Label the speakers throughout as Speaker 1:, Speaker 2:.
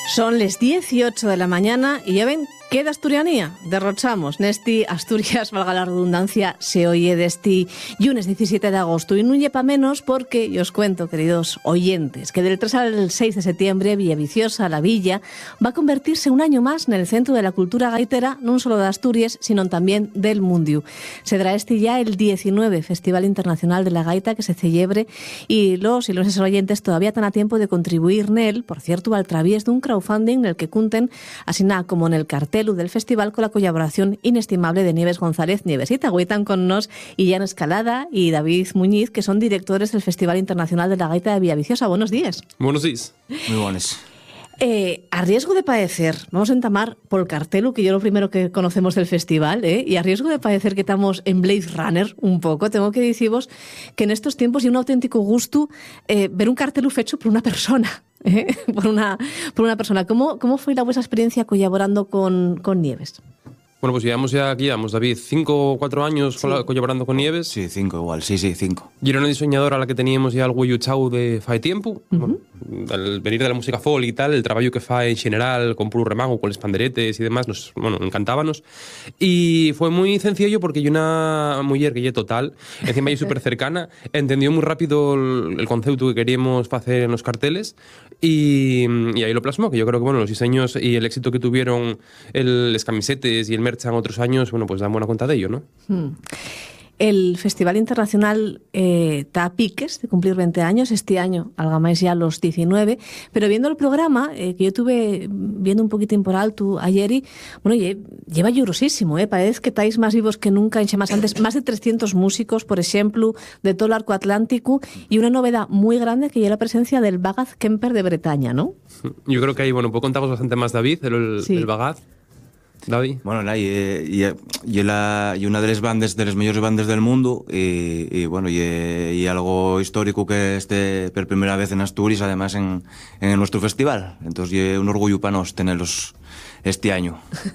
Speaker 1: Son les 18 de la mañana y ya ven, ¿qué de asturianía? Derrochamos. Nesti Asturias, valga la redundancia, se oye desti lunes 17 de agosto. Y no llepa menos porque, yo os cuento, queridos oyentes, que del 3 al 6 de septiembre, Villaviciosa, la Villa, va a convertirse un año más en el centro de la cultura gaitera, no solo de Asturias, sino también del mundiu. Se dará ya el 19 Festival Internacional de la Gaita que se celebre y los oyentes todavía están a tiempo de contribuir en él, por cierto, al través de un crowdfunding en el que cunten, así nada como en el cartelu del festival, con la colaboración inestimable de Nieves González. Nieves, y tagüitan con nos Illán Escalada y David Muñiz, que son directores del Festival Internacional de la Gaita de Villaviciosa. Buenos días.
Speaker 2: Buenos días.
Speaker 3: Muy buenos.
Speaker 1: A riesgo de padecer, vamos a entamar por el cartelu, que yo lo primero que conocemos del festival, y a riesgo de padecer que estamos en Blade Runner un poco, tengo que deciros que en estos tiempos hay un auténtico gusto ver un cartelu fecho por una persona. Por una persona. ¿Cómo fue la vuestra experiencia colaborando con Nieves?
Speaker 2: Bueno, pues llevamos, David, 5 o 4 años colaborando con Nieves.
Speaker 3: Sí, 5 igual, sí, 5.
Speaker 2: Y era una diseñadora a la que teníamos ya algo yuchau de fai tiempo. Bueno, al venir de la música folk y tal, el trabajo que fa en general con puro remango, con los panderetes y demás, nos encantábamos. Y fue muy sencillo porque yo una mujer que ya total, encima yo súper cercana, entendió muy rápido el concepto que queríamos hacer en los carteles y ahí lo plasmó, que yo creo que los diseños y el éxito que tuvieron las camisetes y el merch en otros años, pues dan buena cuenta de ello, ¿no?
Speaker 1: El Festival Internacional está a piques de cumplir 20 años, este año algamáis ya los 19, pero viendo el programa, que yo estuve viendo un poquitín por alto ayer, y lleva llorosísimo, parece que estáis más vivos que nunca, más antes, más de 300 músicos, por ejemplo, de todo el arco atlántico, y una novedad muy grande que es la presencia del Bagaz Kemper de Bretaña, ¿no?
Speaker 2: Yo creo que ahí, pues contamos bastante más, David, el Bagaz. David.
Speaker 3: Bueno, y una de las bandas, de las mejores bandas del mundo, y algo histórico que esté por primera vez en Asturias, además en nuestro festival. Entonces, es un orgullo para nos tenerlos este año.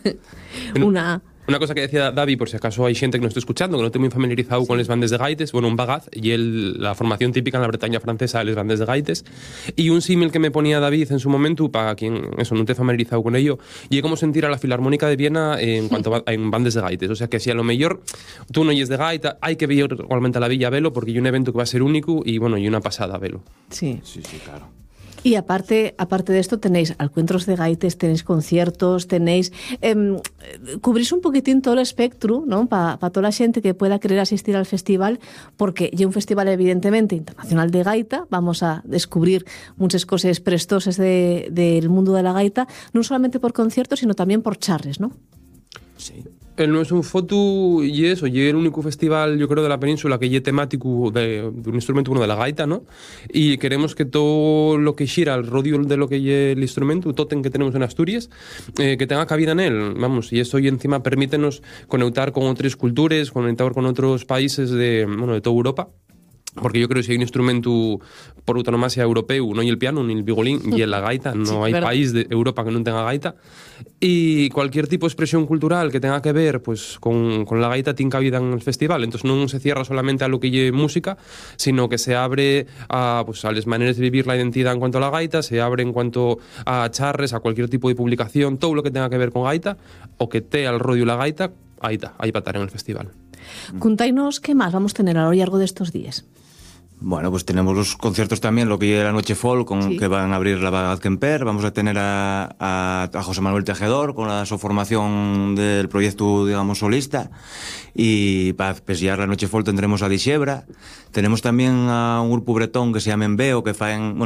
Speaker 2: Una cosa que decía David, por si acaso hay gente que nos está escuchando, que no esté muy familiarizado con las bandas de gaites, un bagaz, y la formación típica en la Bretaña francesa de las bandas de gaites, y un símil que me ponía David en su momento, para quien no esté familiarizado con ello, y es como sentir a la Filarmónica de Viena en cuanto en bandas de gaites. O sea que si a lo mejor tú no oyes de gaita, hay que ver igualmente a la Villa a velo, porque hay un evento que va a ser único y una pasada a velo.
Speaker 1: Sí,
Speaker 3: claro.
Speaker 1: Y aparte de esto tenéis encuentros de gaites, tenéis conciertos, tenéis... cubrís un poquitín todo el espectro, ¿no? Para toda la gente que pueda querer asistir al festival, porque ya un festival evidentemente internacional de gaita, vamos a descubrir muchas cosas prestosas del mundo de la gaita, no solamente por conciertos, sino también por charres, ¿no?
Speaker 3: Sí.
Speaker 2: El no es un foto y eso, y el único festival, yo creo, de la península que es temático de un instrumento, de la gaita, ¿no? Y queremos que todo lo que gira al rodio de lo que es el instrumento, el tótem que tenemos en Asturias, que tenga cabida en él, vamos, y eso y encima permítenos conectar con otras culturas, conectar con otros países de toda Europa. Porque yo creo que si hay un instrumento por autonomasia europeo, no hay el piano, ni el violín, y la gaita, no hay país de Europa que no tenga gaita. Y cualquier tipo de expresión cultural que tenga que ver pues con la gaita tiene cabida en el festival. Entonces no se cierra solamente a lo que es música, sino que se abre a las maneras de vivir la identidad en cuanto a la gaita, se abre en cuanto a charres, a cualquier tipo de publicación, todo lo que tenga que ver con gaita, o que te al rodio la gaita, ahí para estar en el festival.
Speaker 1: Contáis qué más vamos a tener a lo largo de estos días.
Speaker 3: Bueno, pues tenemos los conciertos también, lo que es la Noche Folk, que van a abrir la Bagaz Kemper. Vamos a tener a José Manuel Tejedor con su formación del proyecto, digamos, solista. Y para especiar la Noche Folk tendremos a Dixebra. Tenemos también a un grupo bretón que se llama Embeo, que faen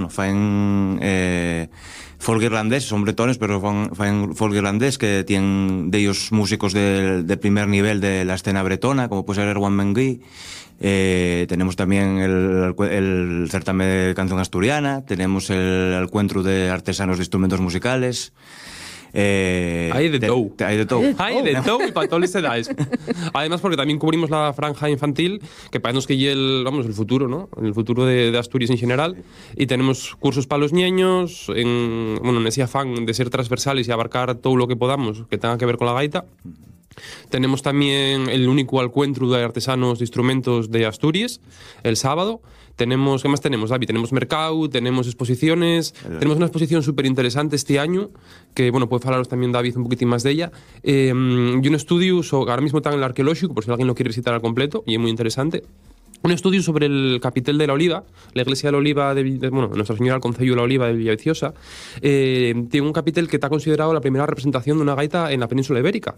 Speaker 3: folk irlandés, son bretones, pero faen folk irlandés, que tienen de ellos músicos del primer nivel de la escena bretona, como puede ser Erwan Menguí. Tenemos también el certamen de canción asturiana, tenemos el encuentro de artesanos de instrumentos musicales.
Speaker 2: Hay de todo.
Speaker 3: Hay de todo.
Speaker 2: Hay de todo y para todas las edades. Además, porque también cubrimos la franja infantil, que para nosotros que ya el futuro, ¿no? El futuro de Asturias en general. Y tenemos cursos para los niños, en ese afán de ser transversales y abarcar todo lo que podamos que tenga que ver con la gaita. Tenemos también el único encuentro de artesanos de instrumentos de Asturias, el sábado. Tenemos, ¿qué más tenemos, David? Tenemos mercado, tenemos exposiciones, tenemos una exposición súper interesante este año, que, bueno, puede hablaros también David un poquitín más de ella, y un estudio, ahora mismo está en el arqueológico, por si alguien lo quiere visitar al completo, y es muy interesante. Un estudio sobre el capitel de la Oliva, la iglesia de la Oliva, bueno, Nuestra Señora del Concello de la Oliva de Villaviciosa, tiene un capitel que está considerado la primera representación de una gaita en la península ibérica.